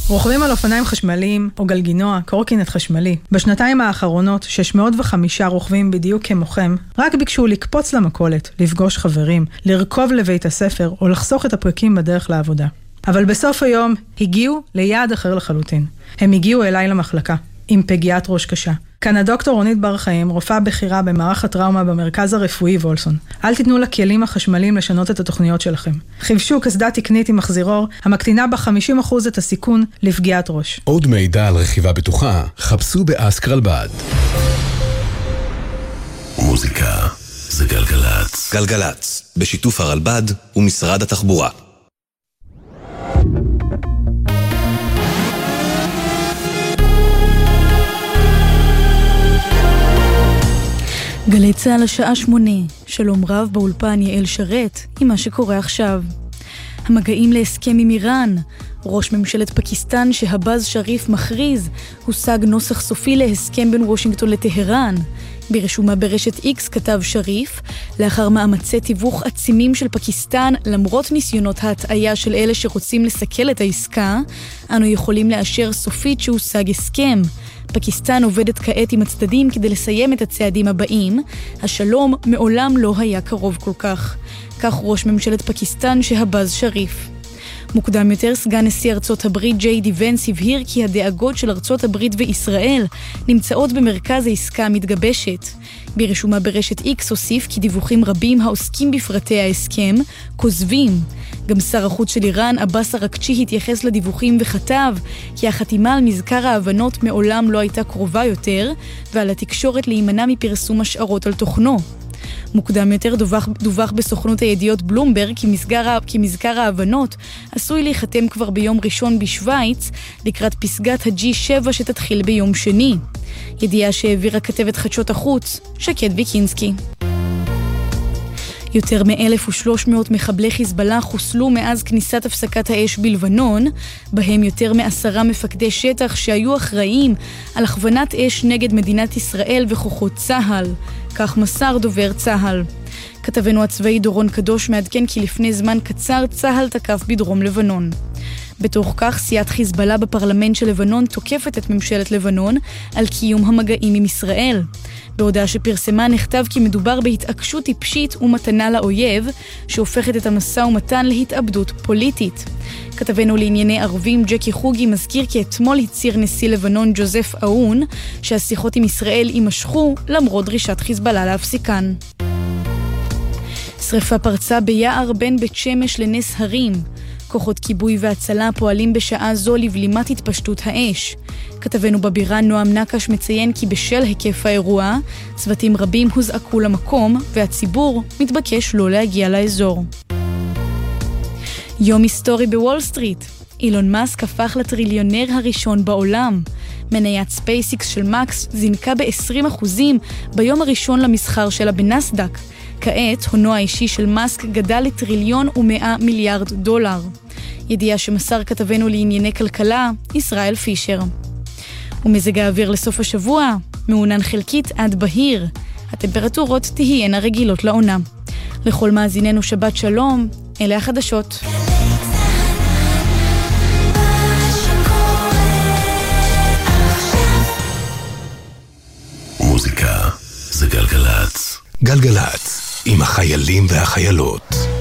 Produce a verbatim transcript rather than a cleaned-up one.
רוכבים על אופניים חשמליים או גלגינוע, קורקינט חשמלי. בשנתיים האחרונות, שש מאות וחמישה רוכבים בדיוק כמוכם, רק ביקשו לקפוץ למכולת, לפגוש חברים, לרכוב לבית הספר או לחסוך את הפרקים בדרך לעבודה. אבל בסוף היום הגיעו ליעד אחר לחלוטין. הם הגיעו אליי למחלקה, עם פגיעת ראש קשה. כאן הדוקטור רונית בר חיים, רופאה בכירה במערך הטראומה במרכז הרפואי וולסון. אל תיתנו לכלים החשמליים לשנות את התוכניות שלכם. חיפשו קסדה תקנית עם מחזירור, המקטינה ב-חמישים אחוז את הסיכון לפגיעת ראש. עוד מידע על רכיבה בטוחה, חפשו באסק רלב"ד. מוזיקה זה גלגלץ. גלגלץ, בשיתוף הרלב"ד ומשרד התחבורה. גלי צהל השעה שמונה, שלום רב באולפן יעל שרת עם מה שקורה עכשיו. המגעים להסכם עם איראן, ראש ממשלת פקיסטן שהבאז שריף מכריז, הושג נוסח סופי להסכם בין וושינגטון לטהרן. ברשומה ברשת איקס כתב שריף, לאחר מאמצי תיווך עצימים של פקיסטן, למרות ניסיונות ההטעיה של אלה שרוצים לסכל את העסקה, אנו יכולים לאשר סופית שהושג הסכם. פקיסטן עובדת כעת עם הצדדים כדי לסיים את הצעדים הבאים. השלום מעולם לא היה קרוב כל כך. כך ראש ממשלת פקיסטן שהבאז שריף. מוקדם יותר סגן נשיא ארצות הברית ג'יי די ונס הבהיר כי הדאגות של ארצות הברית וישראל נמצאות במרכז העסקה המתגבשת. ברשומה ברשת איקס הוסיף כי דיווחים רבים העוסקים בפרטי ההסכם כוזבים. גם שר החוץ של איראן, עבאס אראקצ'י, התייחס לדיווחים וכתב כי החתימה על מזכר ההבנות מעולם לא הייתה קרובה יותר, ועל התקשורת להימנע מפרסום השערות על תוכנו. מוקדם יותר דווח, דווח בסוכנות הידיעות בלומברג כי מזכר, כי מזכר ההבנות עשוי להיחתם כבר ביום ראשון בשוויץ לקראת פסגת הג'י שבע שתתחיל ביום שני. ידיעה שהעבירה כתבת חדשות החוץ, שקד ויקינסקי. יותר מ-אלף ושלוש מאות מחבלי חיזבאללה חוסלו מאז כניסת הפסקת האש בלבנון, בהם יותר מעשרה מפקדי שטח שהיו אחראים על הכוונת אש נגד מדינת ישראל וכוחות צה"ל. כך מסר דובר צה"ל. כתבנו הצבאי דורון קדוש מעדכן כי לפני זמן קצר צה"ל תקף בדרום לבנון. בתוך כך, סיעת חיזבאללה בפרלמנט של לבנון תוקפת את ממשלת לבנון על קיום המגעים עם ישראל. בהודעה שפרסמה נכתב כי מדובר בהתעקשות טיפשית ומתנה לאויב, שהופכת את המשא ומתן להתאבדות פוליטית. כתבנו לענייני ערבים ג'קי חוגי מזכיר כי אתמול הצהיר נשיא לבנון ג'וזף אאון שהשיחות עם ישראל יימשכו למרות דרישת חיזבאללה להפסיקן. שריפה פרצה ביער בין בית שמש לנס הרים. כוחות כיבוי והצלה פועלים בשעה זו לבלימת התפשטות האש. כתבנו בבירה נועם נקש מציין כי בשל היקף האירוע, צוותים רבים הוזעקו למקום והציבור מתבקש לא להגיע לאזור. יום היסטורי בוול סטריט. אילון מאסק הפך לטריליונר הראשון בעולם. מניית ספייסיקס של מקס זינקה ב-עשרים אחוז ביום הראשון למסחר שלה בנסדק. כעת הונו האישי של מאסק גדל לטריליון ומאה מיליארד דולר. ידיעה שמסר כתבנו לענייני כלכלה, ישראל פישר. ומזג האוויר לסוף השבוע, מעונן חלקית עד בהיר. הטמפרטורות תהיינה רגילות לעונה. לכל מאזיננו שבת שלום, אלה החדשות. מוזיקה זה גלגלץ. גלגלץ עם החיילים והחיילות.